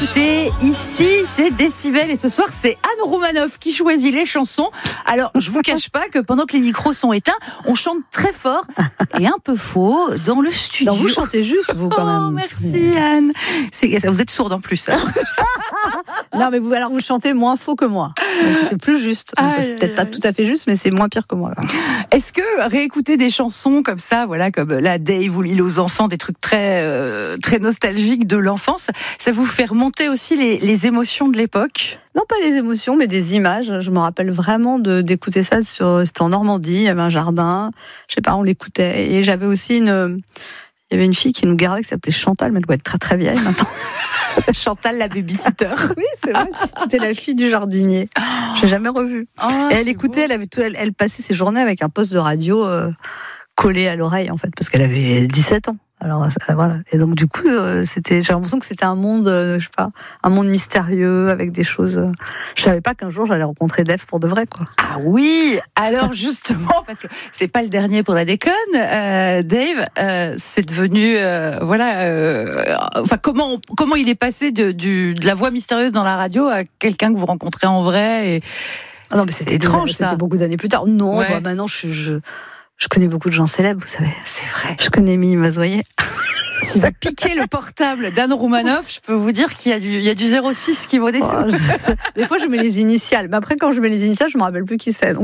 Ici, c'est Décibel et ce soir, c'est Anne Roumanoff qui choisit les chansons. Alors, je vous cache pas que pendant que les micros sont éteints, on chante très fort et un peu faux dans le studio. Non, vous chantez juste, vous, quand même. Oh, merci Anne. Vous êtes sourde en plus. Hein. Non, mais vous chantez moins faux que moi. Donc, c'est plus juste. C'est peut-être pas tout à fait juste, mais c'est moins pire que moi. Là. Est-ce que réécouter des chansons comme ça, voilà, comme la Dave ou l'île aux enfants, des trucs très nostalgiques de l'enfance, ça vous fait remonter aussi les émotions de l'époque? Non, pas les émotions, mais des images. Je me rappelle vraiment d'écouter ça. C'était en Normandie, il y avait un jardin. Je sais pas, on l'écoutait. Et j'avais aussi il y avait une fille qui nous gardait qui s'appelait Chantal, mais elle doit être très très vieille maintenant. Chantal, la babysitter. Oui, c'est vrai. C'était la fille du jardinier. Je l'ai jamais revue. Et elle écoutait, elle passait ses journées avec un poste de radio collé à l'oreille, en fait, parce qu'elle avait 17 ans. Alors voilà. Et donc du coup, j'ai l'impression que c'était un monde, je sais pas, un monde mystérieux avec des choses. Je savais pas qu'un jour j'allais rencontrer Dave pour de vrai, quoi. Ah oui. Alors justement, parce que c'est pas le dernier pour la déconne, Dave, c'est devenu, enfin comment il est passé de la voix mystérieuse dans la radio à quelqu'un que vous rencontrez en vrai et... Ah non, mais c'était étrange. C'était beaucoup d'années plus tard. Non, ouais. Maintenant je connais beaucoup de gens célèbres, vous savez. C'est vrai. Je connais Émilie Mazoyer. Si vous piquez le portable d'Anne Roumanoff, je peux vous dire qu'il y a du 06 qui vaut des sous. Des fois, je mets les initiales. Mais après, quand je mets les initiales, je me rappelle plus qui c'est. Donc...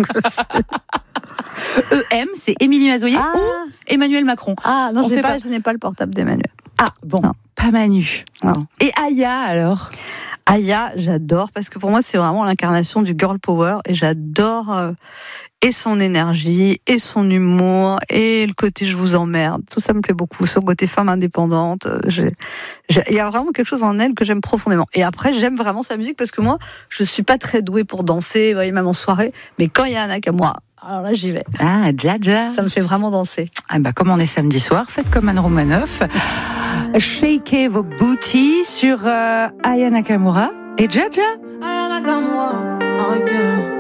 EM, c'est Émilie Mazoyer ou Emmanuel Macron. Ah, non, je n'ai pas le portable d'Emmanuel. Ah, bon. Non. Pas Manu. Non. Et Aya, alors? Aya, j'adore, parce que pour moi, c'est vraiment l'incarnation du girl power. Et j'adore... et son énergie, et son humour, et le côté je vous emmerde. Tout ça me plaît beaucoup. Son côté femme indépendante. Il y a vraiment quelque chose en elle que j'aime profondément. Et après, j'aime vraiment sa musique parce que moi, je suis pas très douée pour danser, même en soirée. Mais quand il y a un Nakamura, alors là, j'y vais. Ah, Jaja. Ça me fait vraiment danser. Ah bah, comme on est samedi soir, faites comme Anne Roumanoff. Shakez vos booties sur Aya Nakamura et Jaja. Aya Nakamura, oh yeah.